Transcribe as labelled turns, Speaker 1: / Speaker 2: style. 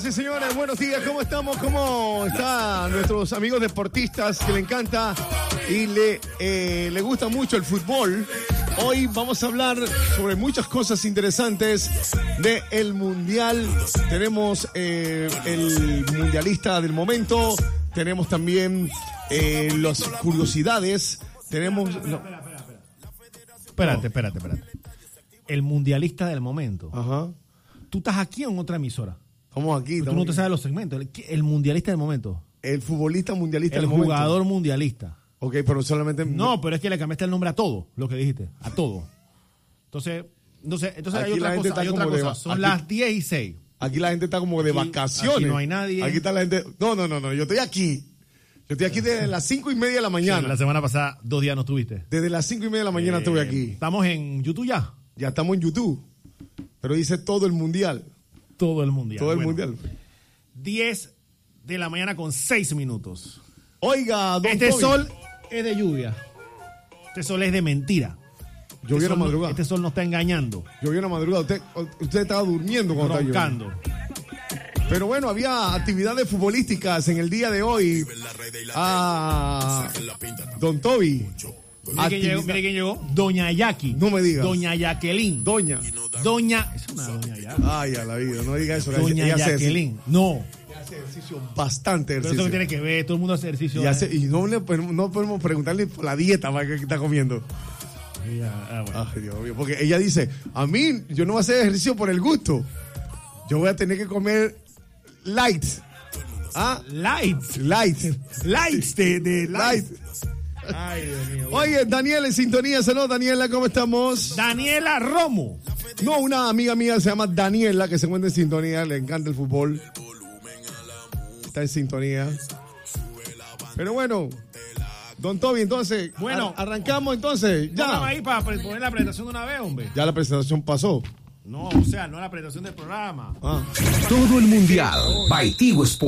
Speaker 1: Señoras y señores, buenos días, ¿cómo estamos? ¿Cómo están nuestros amigos deportistas que le encanta y le gusta mucho el fútbol? Hoy vamos a hablar sobre muchas cosas interesantes del Mundial. Tenemos el mundialista del momento, tenemos también las curiosidades, tenemos... No.
Speaker 2: Espérate. El mundialista del momento.
Speaker 1: Ajá.
Speaker 2: ¿Tú estás aquí o en otra emisora?
Speaker 1: Estamos aquí.
Speaker 2: Tú no te sabes los segmentos. El mundialista del momento.
Speaker 1: El futbolista mundialista
Speaker 2: El
Speaker 1: del momento.
Speaker 2: jugador mundialista.
Speaker 1: Ok, pero solamente...
Speaker 2: No, pero es que le cambiaste el nombre a todo, lo que dijiste. A todo. Entonces hay otra cosa. Son las 10:06.
Speaker 1: Aquí la gente está como de vacaciones.
Speaker 2: Aquí no hay nadie.
Speaker 1: Aquí está la gente... No, yo estoy aquí. Yo estoy aquí desde las 5:30 de la mañana.
Speaker 2: Sí, la semana pasada 2 días no estuviste.
Speaker 1: Desde las 5:30 de la mañana estuve aquí.
Speaker 2: ¿Estamos en YouTube ya?
Speaker 1: Ya estamos en YouTube. Pero dice todo el mundial.
Speaker 2: Todo el mundial.
Speaker 1: Todo el mundial.
Speaker 2: 10 de la mañana con 6 minutos.
Speaker 1: Oiga, don
Speaker 2: Este
Speaker 1: Toby.
Speaker 2: sol es de lluvia. Este sol es de mentira.
Speaker 1: Yo vi en la madrugada.
Speaker 2: Este sol nos está engañando.
Speaker 1: Yo vi en la madrugada. Usted estaba durmiendo cuando estaba
Speaker 2: Roncando.
Speaker 1: Pero bueno, había actividades futbolísticas en el día de hoy. Don Toby.
Speaker 2: Mire quién llegó. Doña Jackie.
Speaker 1: No me digas.
Speaker 2: Doña Jacqueline.
Speaker 1: Doña.
Speaker 2: Es una doña Jackie.
Speaker 1: Ay, a la vida, no diga eso.
Speaker 2: Doña
Speaker 1: ella
Speaker 2: Jacqueline. No.
Speaker 1: hace ejercicio, bastante
Speaker 2: Pero
Speaker 1: ejercicio.
Speaker 2: eso que tiene que ver, todo el mundo hace ejercicio.
Speaker 1: Y no podemos preguntarle por la dieta para que está comiendo.
Speaker 2: Bueno.
Speaker 1: Ay, Dios mío, porque ella dice, a mí, yo no voy a hacer ejercicio por el gusto. Yo voy a tener que comer light.
Speaker 2: Lights de
Speaker 1: Light.
Speaker 2: Ay, Dios mío.
Speaker 1: Oye, Daniela en sintonía. Saludos, Daniela, ¿cómo estamos?
Speaker 2: Daniela Romo.
Speaker 1: No, una amiga mía se llama Daniela, que se encuentra en sintonía, le encanta el fútbol. Está en sintonía. Pero bueno, don Toby, entonces,
Speaker 2: bueno,
Speaker 1: arrancamos entonces. Ya.
Speaker 2: Vamos ahí para poner la presentación de una vez, hombre.
Speaker 1: Ya la presentación pasó.
Speaker 2: No, o sea, no la presentación del programa.
Speaker 3: Todo el mundial by Tigo Sports.